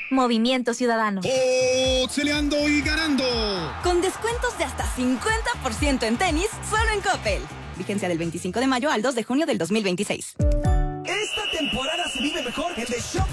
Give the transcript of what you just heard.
Movimiento Ciudadano. ¡Celeando y ganando! Con descuentos de hasta 50% en tenis, solo en Coppel. Vigencia del 25 de mayo al 2 de junio del 2026. Esta temporada se vive mejor en The Shop